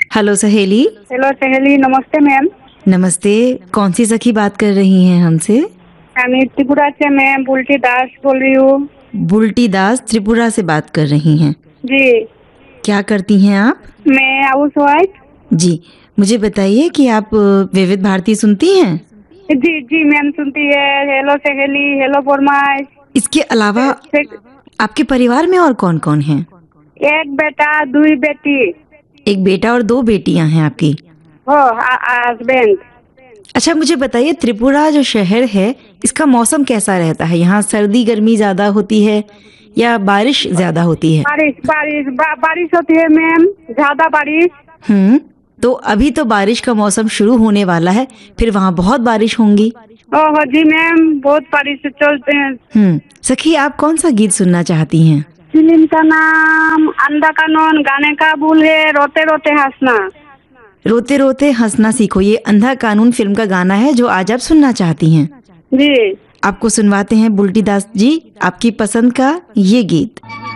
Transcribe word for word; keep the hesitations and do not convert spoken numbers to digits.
Hello सहेली। Hello सहेली, नमस्ते मैम। नमस्ते। कौन सी सखी बात कर रही हैं हमसे? मैं त्रिपुरा से मैं बुल्टी दास बोल रही हूँ। बुल्टी दास त्रिपुरा से बात कर रही हैं। जी। क्या करती हैं आप? मैं हाउस वाइफ। जी, मुझे बताइए कि आप विविध भारती सुनती हैं? जी जी मैम सुनती है। हेलो सहेली, हेलो फरमाइश। इसके अलावा आपके परिवार में और कौन कौन हैं? एक बेटा दुई बेटी। एक बेटा और दो बेटियां हैं आपकी। हो हस्बैंड। अच्छा, मुझे बताइए त्रिपुरा जो शहर है इसका मौसम कैसा रहता है? यहाँ सर्दी गर्मी ज्यादा होती है या बारिश ज्यादा होती है? बारिश बारिश बा, बारिश होती है मैम, ज्यादा बारिश। हम्म तो अभी तो बारिश का मौसम शुरू होने वाला है, फिर वहाँ बहुत बारिश होंगी। ओह जी मैम, बहुत बारिश चलते हैं। हम्म सखी, आप कौन सा गीत सुनना चाहती हैं? फिल्म का नाम अंधा कानून, गाने का बोल है रोते रोते हंसना। रोते रोते हंसना सीखो, ये अंधा कानून फिल्म का गाना है जो आज आप सुनना चाहती हैं। जी। आपको सुनवाते हैं बुल्टी दास जी आपकी पसंद का ये गीत।